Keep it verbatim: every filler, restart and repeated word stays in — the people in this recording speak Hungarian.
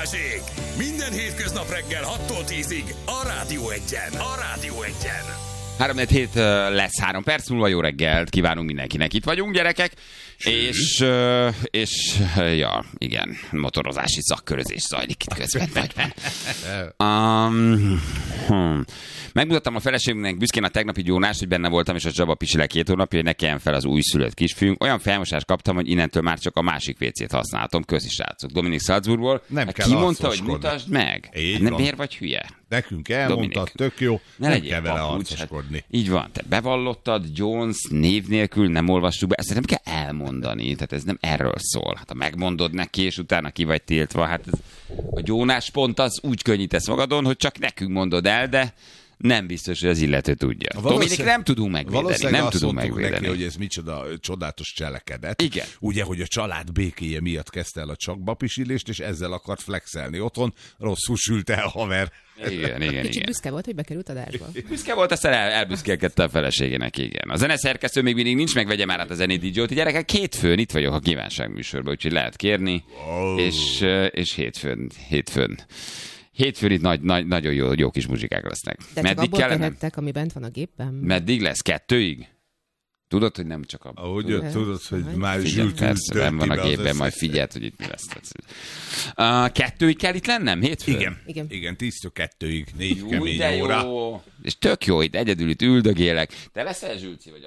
Balázsék! Minden hétköznap reggel hattól tízig a Rádió Egyen. A Rádió Egyen. három hét lesz három perc múlva, jó reggelt kívánunk mindenkinek. Itt vagyunk, gyerekek, és, és ja, igen, motorozási szakkörözés zajlik itt közben nagyban. um, hmm. Megmutattam a feleségünknek büszkén a tegnapi gyónást, hogy benne voltam, és a Csaba pisilek két hónapja, hogy ne kelljen fel az újszülött kisfiunk. Olyan felmosást kaptam, hogy innentől már csak a másik vécét használhatom. Köszi, srácok. Dominik Salzburgból. Nem hát kell ki mondta, hogy arcoskodni. mutasd meg? Így Ne, van. miért vagy hülye? Nekünk elmondtad, Dominik. tök jó, Ne nem legyél kell vele papucs, arcoskodni. hát így van, te bevallottad, Jones név nélkül nem olvassuk be, ezt nem kell elmondani, tehát ez nem erről szól. Hát ha megmondod neki, és utána ki vagy tiltva, hát ez, a gyónás pont az úgy könnyítesz magadon, hogy csak nekünk mondod el, de nem biztos, hogy az illető tudja. Dominik, nem tudunk megvédeni, nem azt tudunk mondtuk megvédeni. neki, hogy ez micsoda csodálatos cselekedet. Igen. Ugye, hogy a család békéje miatt kezdte el a csakbapisilést, és ezzel akart flexelni otthon. Rosszul sült el, haver. Igen, igen, Kicsit igen. büszke volt, hogy bekerült adásba. Büszke volt, aztán el, elbüszkélkedte a feleségének, igen. A zeneszerkesztő még mindig nincs, megvegye már át a zenét dé dzsé-t. Gyerekek, hétfőn itt vagyok a kívánságműsorban, úgyhogy lehet kérni, Oh. és, és hétfőn, hétfőn. Hétfőn itt nagy, nagy, nagyon jó, jó kis muzsikák lesznek. De csak Meddig abból kellene? kérhettek, ami bent van a gépben. Meddig lesz? Kettőig? Tudod, hogy nem csak a... Ahogy tudod, tudod, hogy már figyelj, zsült persze, nem van a gépben, majd figyeld, hogy itt mi lesz. Uh, kettőig kell itt lennem? Hétfőn? Igen, Igen. igen, tíztől kettőig, négy Jó, kemény de óra. jó. És tök jó, itt egyedül itt üldögélek. Te leszel Zsülci, vagy